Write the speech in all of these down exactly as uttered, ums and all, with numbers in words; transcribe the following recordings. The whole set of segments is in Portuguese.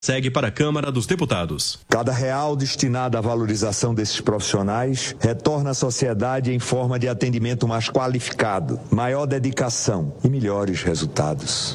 Segue para a Câmara dos Deputados. Cada real destinado à valorização desses profissionais retorna à sociedade em forma de atendimento mais qualificado, maior dedicação e melhores resultados.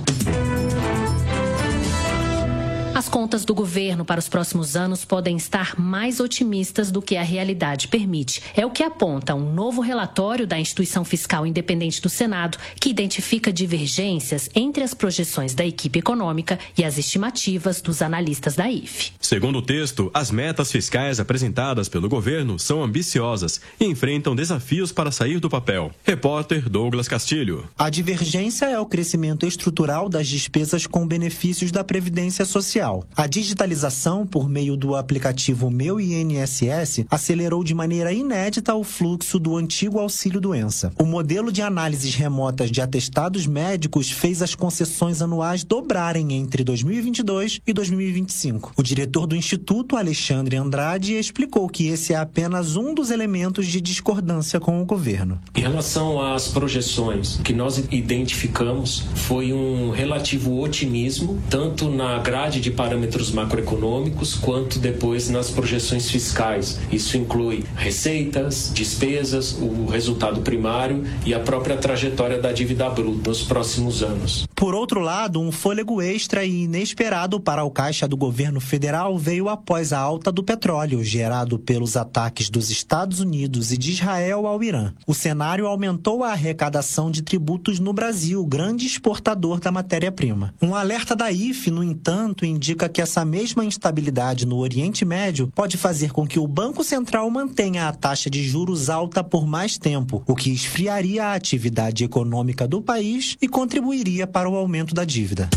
As contas do governo para os próximos anos podem estar mais otimistas do que a realidade permite. É o que aponta um novo relatório da Instituição Fiscal Independente do Senado, que identifica divergências entre as projeções da equipe econômica e as estimativas dos analistas da I F. Segundo o texto, as metas fiscais apresentadas pelo governo são ambiciosas e enfrentam desafios para sair do papel. Repórter Douglas Castilho. A divergência é o crescimento estrutural das despesas com benefícios da Previdência Social. A digitalização por meio do aplicativo Meu I N S S acelerou de maneira inédita o fluxo do antigo auxílio-doença. O modelo de análises remotas de atestados médicos fez as concessões anuais dobrarem entre dois mil e vinte e dois e dois mil e vinte e cinco. O diretor do Instituto, Alexandre Andrade, explicou que esse é apenas um dos elementos de discordância com o governo. Em relação às projeções, o que nós identificamos foi um relativo otimismo, tanto na grade de parâmetros macroeconômicos, quanto depois nas projeções fiscais. Isso inclui receitas, despesas, o resultado primário e a própria trajetória da dívida bruta nos próximos anos. Por outro lado, um fôlego extra e inesperado para o caixa do governo federal veio após a alta do petróleo, gerado pelos ataques dos Estados Unidos e de Israel ao Irã. O cenário aumentou a arrecadação de tributos no Brasil, grande exportador da matéria-prima. Um alerta da I F, no entanto, indica que essa mesma instabilidade no Oriente Médio pode fazer com que o Banco Central mantenha a taxa de juros alta por mais tempo, o que esfriaria a atividade econômica do país e contribuiria para o aumento da dívida.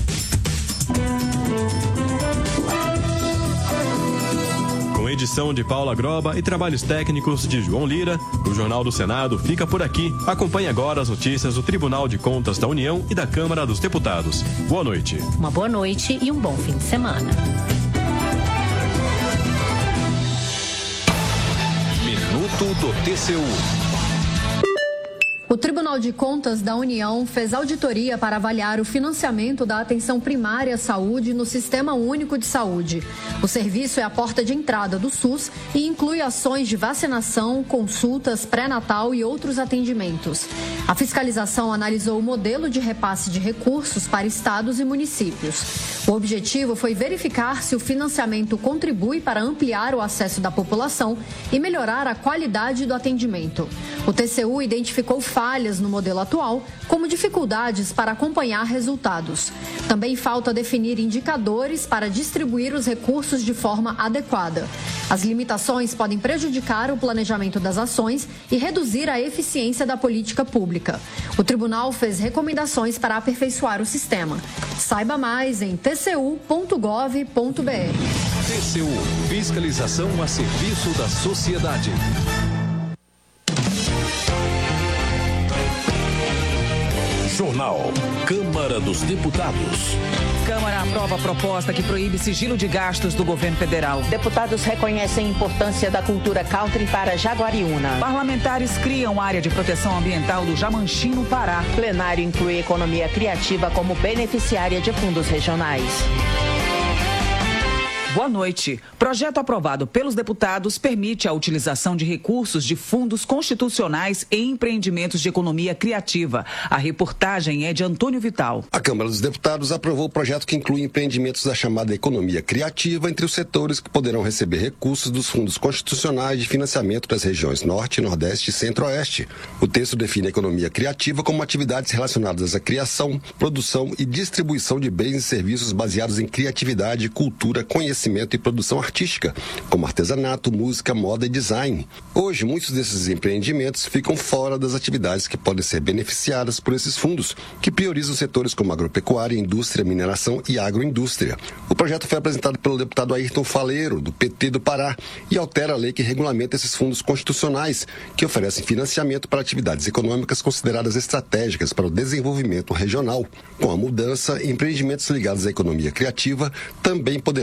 Com edição de Paula Groba e trabalhos técnicos de João Lira, o Jornal do Senado fica por aqui. Acompanhe agora as notícias do Tribunal de Contas da União e da Câmara dos Deputados. Boa noite. Uma boa noite e um bom fim de semana. Minuto do T C U. O Tribunal de Contas da União fez auditoria para avaliar o financiamento da atenção primária à saúde no Sistema Único de Saúde. O serviço é a porta de entrada do SUS e inclui ações de vacinação, consultas, pré-natal e outros atendimentos. A fiscalização analisou o modelo de repasse de recursos para estados e municípios. O objetivo foi verificar se o financiamento contribui para ampliar o acesso da população e melhorar a qualidade do atendimento. O T C U identificou falhas no modelo atual, como dificuldades para acompanhar resultados. Também falta definir indicadores para distribuir os recursos de forma adequada. As limitações podem prejudicar o planejamento das ações e reduzir a eficiência da política pública. O tribunal fez recomendações para aperfeiçoar o sistema. Saiba mais em t c u ponto gov ponto b r. T C U, fiscalização a serviço da sociedade. Jornal Câmara dos Deputados. Câmara aprova a proposta que proíbe sigilo de gastos do governo federal. Deputados reconhecem a importância da cultura country para Jaguariúna. Parlamentares criam área de proteção ambiental do Jamanchim, no Pará. Plenário inclui economia criativa como beneficiária de fundos regionais. Boa noite. Projeto aprovado pelos deputados permite a utilização de recursos de fundos constitucionais em empreendimentos de economia criativa. A reportagem é de Antônio Vital. A Câmara dos Deputados aprovou o projeto que inclui empreendimentos da chamada economia criativa entre os setores que poderão receber recursos dos fundos constitucionais de financiamento das regiões Norte, Nordeste e Centro-Oeste. O texto define a economia criativa como atividades relacionadas à criação, produção e distribuição de bens e serviços baseados em criatividade, cultura, conhecimento e produção artística, como artesanato, música, moda e design. Hoje, muitos desses empreendimentos ficam fora das atividades que podem ser beneficiadas por esses fundos, que priorizam setores como agropecuária, indústria, mineração e agroindústria. O projeto foi apresentado pelo deputado Ayrton Faleiro, do P T do Pará, e altera a lei que regulamenta esses fundos constitucionais, que oferecem financiamento para atividades econômicas consideradas estratégicas para o desenvolvimento regional. Com a mudança, empreendimentos ligados à economia criativa também poderão acessar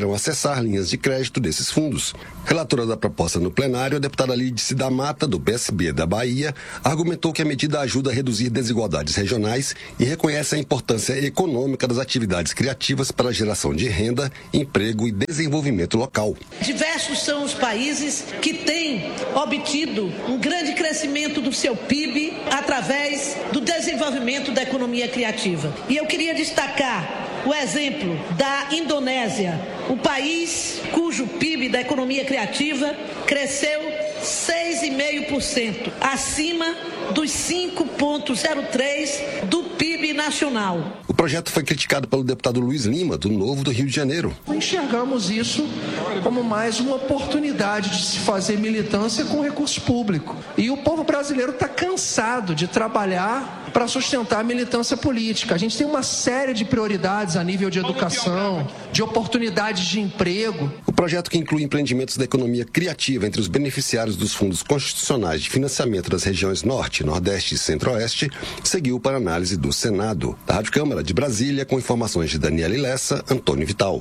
acessar linhas de crédito desses fundos. Relatora da proposta no plenário, a deputada Lídice da Mata, do P S B da Bahia, argumentou que a medida ajuda a reduzir desigualdades regionais e reconhece a importância econômica das atividades criativas para a geração de renda, emprego e desenvolvimento local. Diversos são os países que têm obtido um grande crescimento do seu P I B através do desenvolvimento da economia criativa. E eu queria destacar o exemplo da Indonésia, o país cujo P I B da economia criativa cresceu seis vírgula cinco por cento, acima dos cinco vírgula zero três por cento do P I B nacional. O projeto foi criticado pelo deputado Luiz Lima, do Novo do Rio de Janeiro. Enxergamos isso como mais uma oportunidade de se fazer militância com recurso público. E o povo brasileiro está cansado de trabalhar para sustentar a militância política. A gente tem uma série de prioridades a nível de educação, de oportunidades de emprego. O projeto, que inclui empreendimentos da economia criativa entre os beneficiários dos fundos constitucionais de financiamento das regiões Norte, Nordeste e Centro-Oeste, seguiu para análise do Senado. Da Rádio Câmara de Brasília, com informações de Daniela Lessa, Antônio Vital.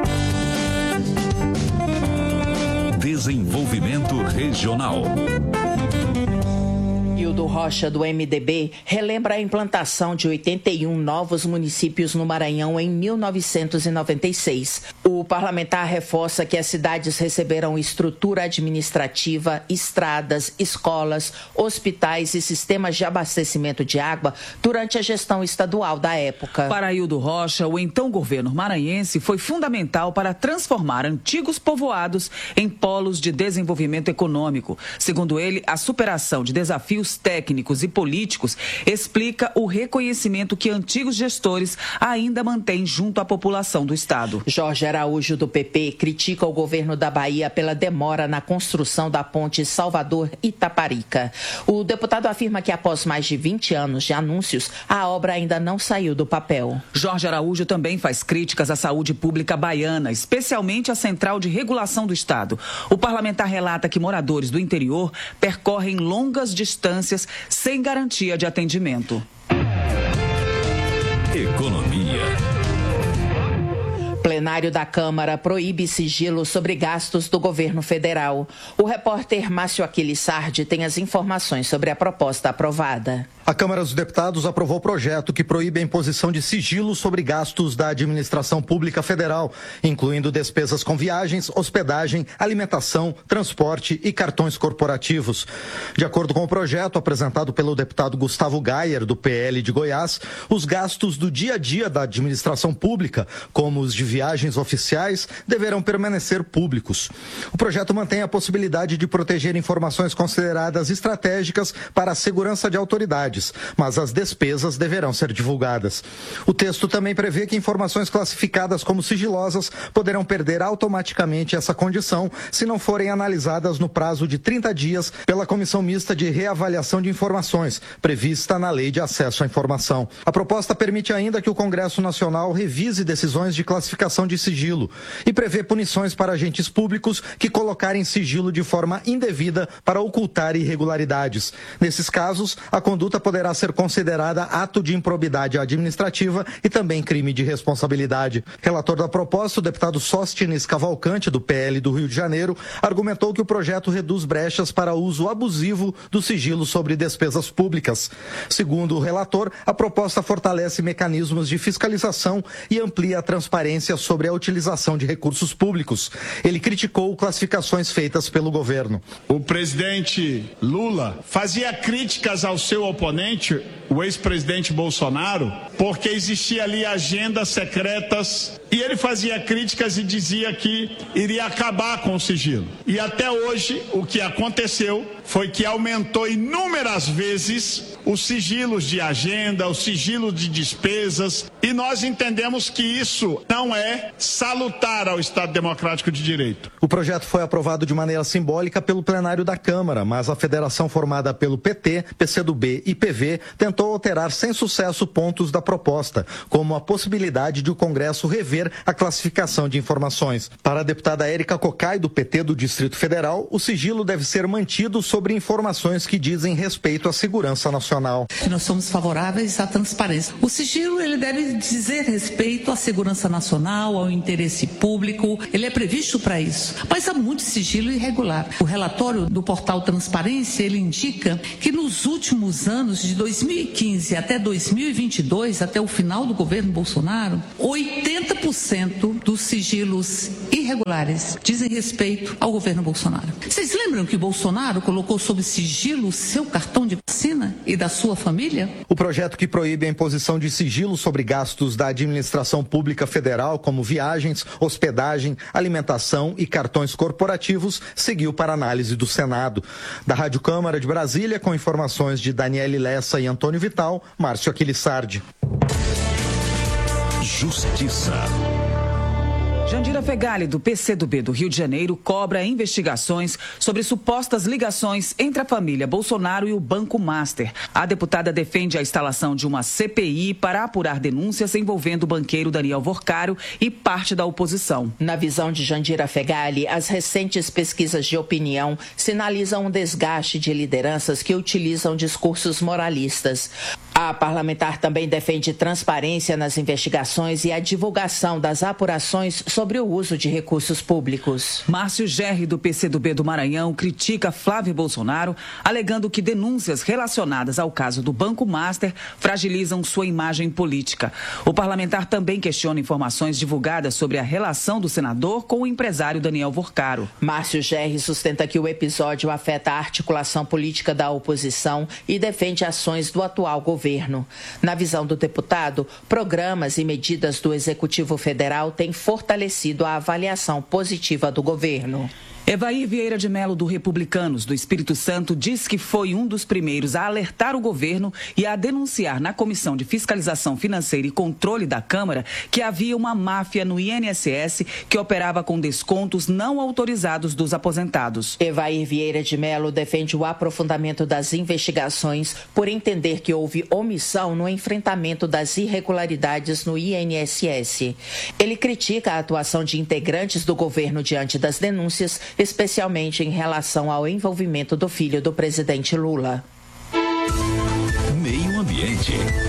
Desenvolvimento Regional. Hildo Rocha, do M D B, relembra a implantação de oitenta e um novos municípios no Maranhão em mil novecentos e noventa e seis. O parlamentar reforça que as cidades receberam estrutura administrativa, estradas, escolas, hospitais e sistemas de abastecimento de água durante a gestão estadual da época. Para Hildo Rocha, o então governo maranhense foi fundamental para transformar antigos povoados em polos de desenvolvimento econômico. Segundo ele, a superação de desafios técnicos e políticos explica o reconhecimento que antigos gestores ainda mantêm junto à população do estado. Jorge Araújo, do P P, critica o governo da Bahia pela demora na construção da ponte Salvador-Itaparica. O deputado afirma que após mais de vinte anos de anúncios, a obra ainda não saiu do papel. Jorge Araújo também faz críticas à saúde pública baiana, especialmente à Central de Regulação do Estado. O parlamentar relata que moradores do interior percorrem longas distâncias sem garantia de atendimento. Economia. Plenário da Câmara proíbe sigilo sobre gastos do governo federal. O repórter Márcio Aquiles Sardi tem as informações sobre a proposta aprovada. A Câmara dos Deputados aprovou o projeto que proíbe a imposição de sigilo sobre gastos da administração pública federal, incluindo despesas com viagens, hospedagem, alimentação, transporte e cartões corporativos. De acordo com o projeto apresentado pelo deputado Gustavo Gayer, do P L de Goiás, os gastos do dia a dia da administração pública, como os de viagens oficiais, deverão permanecer públicos. O projeto mantém a possibilidade de proteger informações consideradas estratégicas para a segurança de autoridades, mas as despesas deverão ser divulgadas. O texto também prevê que informações classificadas como sigilosas poderão perder automaticamente essa condição se não forem analisadas no prazo de trinta dias pela Comissão Mista de Reavaliação de Informações, prevista na Lei de Acesso à Informação. A proposta permite ainda que o Congresso Nacional revise decisões de classificação de sigilo e prevê punições para agentes públicos que colocarem sigilo de forma indevida para ocultar irregularidades. Nesses casos, a conduta poderá ser considerada ato de improbidade administrativa e também crime de responsabilidade. Relator da proposta, o deputado Sóstenes Cavalcante, do P L do Rio de Janeiro, argumentou que o projeto reduz brechas para uso abusivo do sigilo sobre despesas públicas. Segundo o relator, a proposta fortalece mecanismos de fiscalização e amplia a transparência sobre a utilização de recursos públicos. Ele criticou classificações feitas pelo governo. O presidente Lula fazia críticas ao seu oponente, o ex-presidente Bolsonaro, porque existia ali agendas secretas e ele fazia críticas e dizia que iria acabar com o sigilo. E até hoje o que aconteceu foi que aumentou inúmeras vezes os sigilos de agenda, o sigilo de despesas, e nós entendemos que isso não é salutar ao Estado Democrático de Direito. O projeto foi aprovado de maneira simbólica pelo plenário da Câmara, mas a federação formada pelo P T, P C do B e P V tentou alterar sem sucesso pontos da proposta, como a possibilidade de o Congresso rever manter a classificação de informações. Para a deputada Érica Cocai, do P T do Distrito Federal, o sigilo deve ser mantido sobre informações que dizem respeito à segurança nacional. Nós somos favoráveis à transparência. O sigilo ele deve dizer respeito à segurança nacional, ao interesse público. Ele é previsto para isso. Mas há muito sigilo irregular. O relatório do portal Transparência ele indica que nos últimos anos, de dois mil e quinze até dois mil e vinte e dois, até o final do governo Bolsonaro, oitenta por cento dos sigilos irregulares dizem respeito ao governo Bolsonaro. Vocês lembram que Bolsonaro colocou sob sigilo o seu cartão de vacina e da sua família? O projeto que proíbe a imposição de sigilo sobre gastos da administração pública federal, como viagens, hospedagem, alimentação e cartões corporativos, seguiu para análise do Senado. Da Rádio Câmara de Brasília, com informações de Daniele Lessa e Antônio Vital, Márcio Aquilissardi. Justiça. Jandira Fegali, do P C do B do Rio de Janeiro, cobra investigações sobre supostas ligações entre a família Bolsonaro e o Banco Master. A deputada defende a instalação de uma C P I para apurar denúncias envolvendo o banqueiro Daniel Vorcário e parte da oposição. Na visão de Jandira Fegali, as recentes pesquisas de opinião sinalizam um desgaste de lideranças que utilizam discursos moralistas. A parlamentar também defende transparência nas investigações e a divulgação das apurações sobre o uso de recursos públicos. Márcio Gerri, do P C do B do Maranhão, critica Flávio Bolsonaro, alegando que denúncias relacionadas ao caso do Banco Master fragilizam sua imagem política. O parlamentar também questiona informações divulgadas sobre a relação do senador com o empresário Daniel Vorcário. Márcio Gerri sustenta que o episódio afeta a articulação política da oposição e defende ações do atual governo. Na visão do deputado, programas e medidas do Executivo Federal têm fortalecido a avaliação positiva do governo. Evair Vieira de Mello, do Republicanos do Espírito Santo, diz que foi um dos primeiros a alertar o governo e a denunciar na Comissão de Fiscalização Financeira e Controle da Câmara que havia uma máfia no I N S S que operava com descontos não autorizados dos aposentados. Evair Vieira de Mello defende o aprofundamento das investigações por entender que houve omissão no enfrentamento das irregularidades no I N S S. Ele critica a atuação de integrantes do governo diante das denúncias, especialmente em relação ao envolvimento do filho do presidente Lula. Meio Ambiente.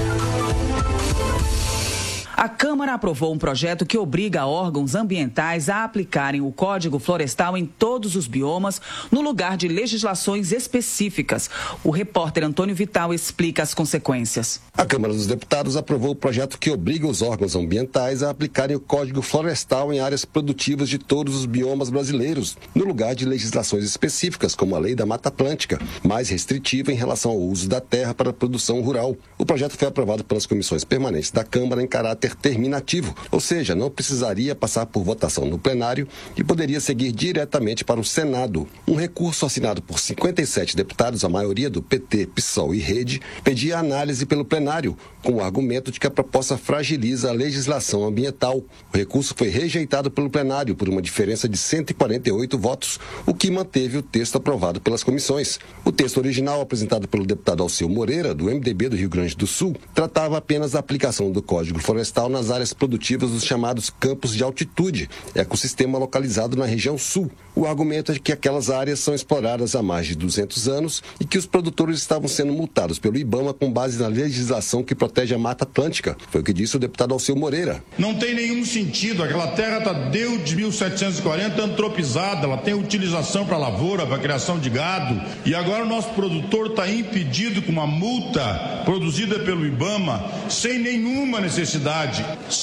A Câmara aprovou um projeto que obriga órgãos ambientais a aplicarem o Código Florestal em todos os biomas, no lugar de legislações específicas. O repórter Antônio Vital explica as consequências. A Câmara dos Deputados aprovou o projeto que obriga os órgãos ambientais a aplicarem o Código Florestal em áreas produtivas de todos os biomas brasileiros, no lugar de legislações específicas, como a Lei da Mata Atlântica, mais restritiva em relação ao uso da terra para a produção rural. O projeto foi aprovado pelas comissões permanentes da Câmara em caráter terminativo, ou seja, não precisaria passar por votação no plenário e poderia seguir diretamente para o Senado. Um recurso assinado por cinquenta e sete deputados, a maioria do P T, PSOL e Rede, pedia análise pelo plenário, com o argumento de que a proposta fragiliza a legislação ambiental. O recurso foi rejeitado pelo plenário por uma diferença de cento e quarenta e oito votos, o que manteve o texto aprovado pelas comissões. O texto original, apresentado pelo deputado Alceu Moreira, do M D B do Rio Grande do Sul, tratava apenas da aplicação do Código Florestal nas áreas produtivas dos chamados campos de altitude, ecossistema localizado na região sul. O argumento é que aquelas áreas são exploradas há mais de duzentos anos e que os produtores estavam sendo multados pelo IBAMA com base na legislação que protege a Mata Atlântica. Foi o que disse o deputado Alceu Moreira. Não tem nenhum sentido, aquela terra está desde mil setecentos e quarenta antropizada, ela tem utilização para lavoura, para criação de gado, e agora o nosso produtor está impedido com uma multa produzida pelo IBAMA sem nenhuma necessidade.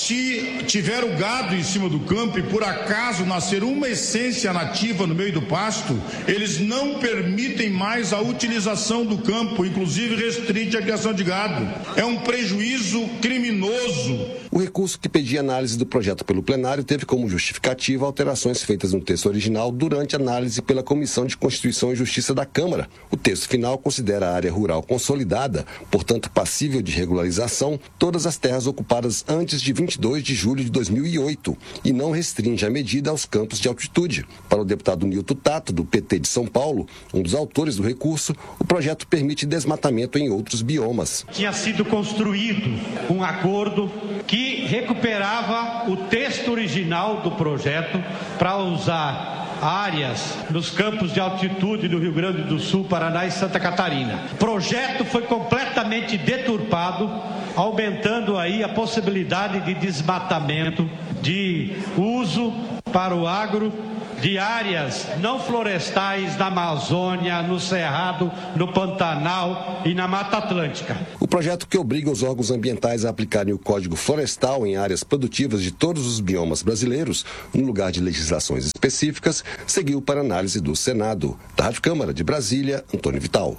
Se tiver o gado em cima do campo e por acaso nascer uma essência nativa no meio do pasto, eles não permitem mais a utilização do campo, inclusive restringe a criação de gado. É um prejuízo criminoso. O recurso que pedia análise do projeto pelo plenário teve como justificativa alterações feitas no texto original durante a análise pela Comissão de Constituição e Justiça da Câmara. O texto final considera a área rural consolidada, portanto passível de regularização, todas as terras ocupadas antes de vinte e dois de julho de dois mil e oito e não restringe a medida aos campos de altitude. Para o deputado Nilton Tato, do P T de São Paulo, um dos autores do recurso, o projeto permite desmatamento em outros biomas. Tinha sido construído um acordo que recuperava o texto original do projeto para usar áreas nos campos de altitude do Rio Grande do Sul, Paraná e Santa Catarina. O projeto foi completamente deturpado, aumentando aí a possibilidade de desmatamento, de uso para o agro de áreas não florestais na Amazônia, no Cerrado, no Pantanal e na Mata Atlântica. O projeto, que obriga os órgãos ambientais a aplicarem o Código Florestal em áreas produtivas de todos os biomas brasileiros, no lugar de legislações específicas, seguiu para análise do Senado. Da Rádio Câmara de Brasília, Antônio Vital.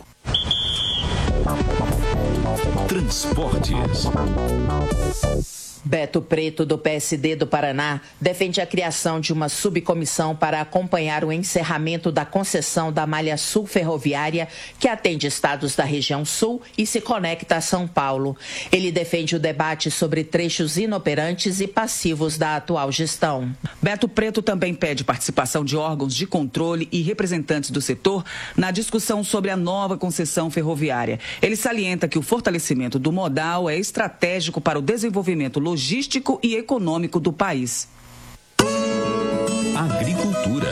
Transportes. Beto Preto, do P S D do Paraná, defende a criação de uma subcomissão para acompanhar o encerramento da concessão da malha sul ferroviária, que atende estados da região sul e se conecta a São Paulo. Ele defende o debate sobre trechos inoperantes e passivos da atual gestão. Beto Preto também pede participação de órgãos de controle e representantes do setor na discussão sobre a nova concessão ferroviária. Ele salienta que o fortalecimento do modal é estratégico para o desenvolvimento logístico logístico e econômico do país. Agricultura.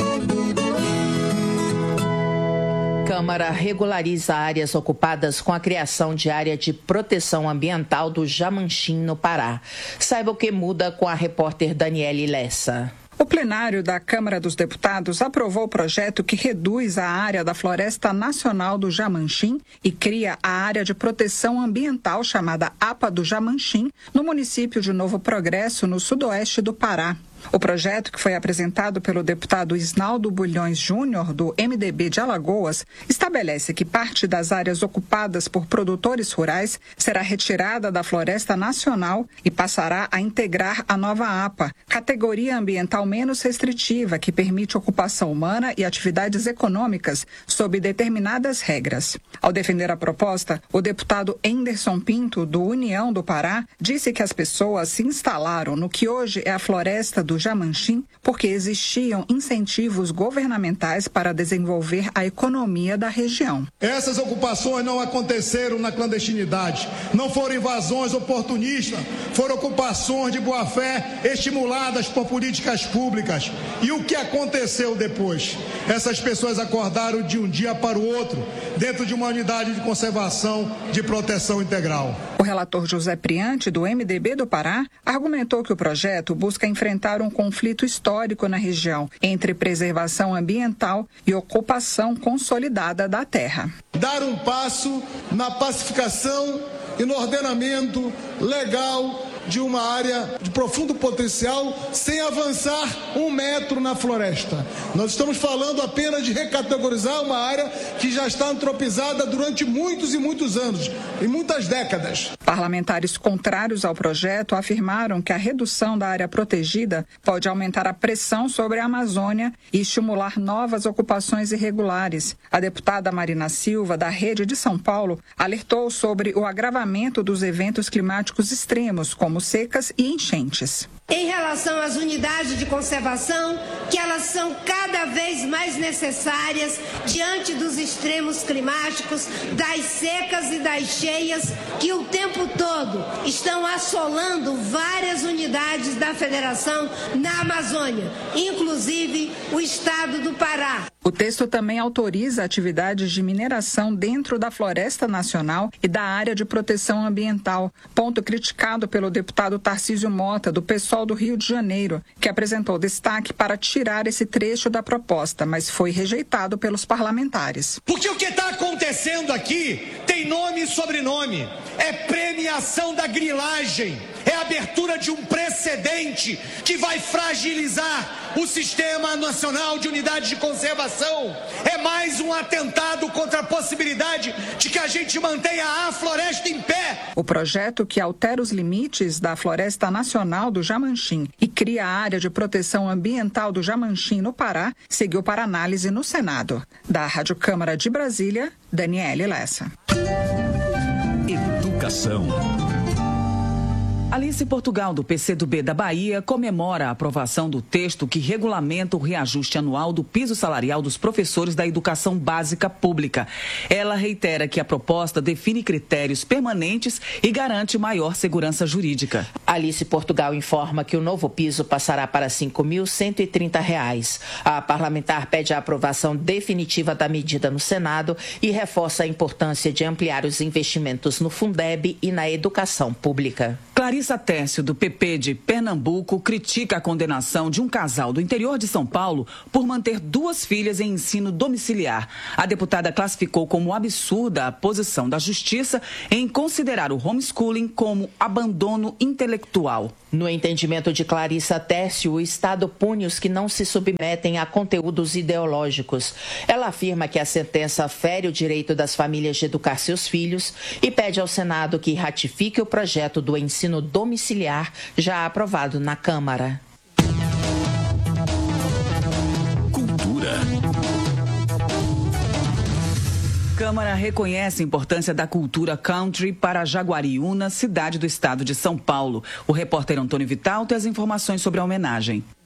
Câmara regulariza áreas ocupadas com a criação de área de proteção ambiental do Jamanchim, no Pará. Saiba o que muda com a repórter Daniele Lessa. O plenário da Câmara dos Deputados aprovou o projeto que reduz a área da Floresta Nacional do Jamanchim e cria a área de proteção ambiental chamada A P A do Jamanchim, no município de Novo Progresso, no sudoeste do Pará. O projeto, que foi apresentado pelo deputado Isnaldo Bulhões Júnior, do M D B de Alagoas, estabelece que parte das áreas ocupadas por produtores rurais será retirada da Floresta Nacional e passará a integrar a nova A P A, categoria ambiental menos restritiva que permite ocupação humana e atividades econômicas sob determinadas regras. Ao defender a proposta, o deputado Enderson Pinto, do União do Pará, disse que as pessoas se instalaram no que hoje é a Floresta do Jamanchim porque existiam incentivos governamentais para desenvolver a economia da região. Essas ocupações não aconteceram na clandestinidade, não foram invasões oportunistas, foram ocupações de boa-fé estimuladas por políticas públicas. E o que aconteceu depois? Essas pessoas acordaram de um dia para o outro, dentro de uma unidade de conservação de proteção integral. O relator José Priante, do M D B do Pará, argumentou que o projeto busca enfrentar um conflito histórico na região entre preservação ambiental e ocupação consolidada da terra. Dar um passo na pacificação e no ordenamento legal de uma área de profundo potencial sem avançar um metro na floresta. Nós estamos falando apenas de recategorizar uma área que já está antropizada durante muitos e muitos anos, e muitas décadas. Parlamentares contrários ao projeto afirmaram que a redução da área protegida pode aumentar a pressão sobre a Amazônia e estimular novas ocupações irregulares. A deputada Marina Silva, da Rede de São Paulo, alertou sobre o agravamento dos eventos climáticos extremos, como secas e enchentes. Em relação às unidades de conservação, que elas são cada vez mais necessárias diante dos extremos climáticos, das secas e das cheias que o tempo todo estão assolando várias unidades da Federação na Amazônia, inclusive o estado do Pará. O texto também autoriza atividades de mineração dentro da Floresta Nacional e da área de proteção ambiental, ponto criticado pelo deputado Tarcísio Mota, do PSOL do Rio de Janeiro, que apresentou destaque para tirar esse trecho da proposta, mas foi rejeitado pelos parlamentares. Porque o que está acontecendo aqui tem nome e sobrenome. É premiação da grilagem. É a abertura de um precedente que vai fragilizar o Sistema Nacional de Unidades de Conservação. É mais um atentado contra a possibilidade de que a gente mantenha a floresta em pé. O projeto, que altera os limites da Floresta Nacional do Jamanchim e cria a área de proteção ambiental do Jamanchim no Pará, seguiu para análise no Senado. Da Rádio Câmara de Brasília, Daniele Lessa. Educação. Alice Portugal, do P C do B da Bahia, comemora a aprovação do texto que regulamenta o reajuste anual do piso salarial dos professores da educação básica pública. Ela reitera que a proposta define critérios permanentes e garante maior segurança jurídica. Alice Portugal informa que o novo piso passará para cinco mil cento e trinta reais. A parlamentar pede a aprovação definitiva da medida no Senado e reforça a importância de ampliar os investimentos no Fundeb e na educação pública. Clarissa Tércio, do P P de Pernambuco, critica a condenação de um casal do interior de São Paulo por manter duas filhas em ensino domiciliar. A deputada classificou como absurda a posição da Justiça em considerar o homeschooling como abandono intelectual. No entendimento de Clarissa Tércio, o Estado pune os que não se submetem a conteúdos ideológicos. Ela afirma que a sentença fere o direito das famílias de educar seus filhos e pede ao Senado que ratifique o projeto do ensino domiciliar já aprovado na Câmara. Cultura. Câmara reconhece a importância da cultura country para Jaguariúna, cidade do estado de São Paulo. O repórter Antônio Vital tem as informações sobre a homenagem.